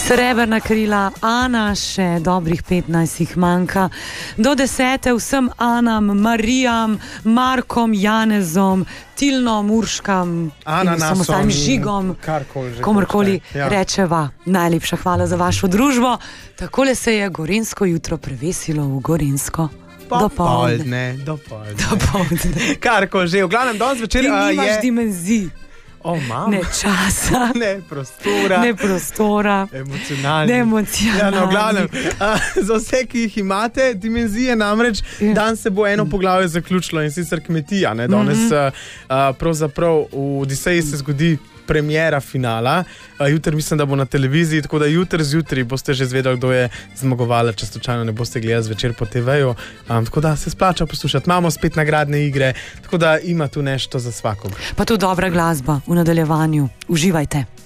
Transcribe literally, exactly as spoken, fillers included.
Srebrna krila, Ana, še dobrih petnajst jih manjka. Do desete vsem Anam, Marijam, Markom, Janezom, Tilnom, Urškam, samostalnim Žigom, komorkoli ja. rečeva. Najlepša hvala za vašo družbo. Takole se je gorenjsko jutro prevesilo v gorenjsko. Dopoldne, dopoldne. Karkoli že, v glavnem danes večer je... Ti nimaš je... dimenzij. Oh, ne časa, ne prostora, ne prostora, emocionalni. Ne emocionalni. Ja, no, glavnem, uh, za vse, ki jih imate, dimenzije, namreč ja. dan se bo eno poglavje zaključilo in sicer kmetija. Ne? Danes mm-hmm. uh, pravzaprav v Odiseji se zgodi premiera finala. Uh, jutri mislim, da bo na televiziji, tako da jutri zjutraj boste že zvedeli, kdo je zmagovalec, če slučajno ne boste gledali zvečer po te veju. Um, tako da se splača poslušati. Imamo spet nagradne igre, tako da ima tu nešto za svakog. Pa tu dobra glasba v nadaljevanju. Uživajte.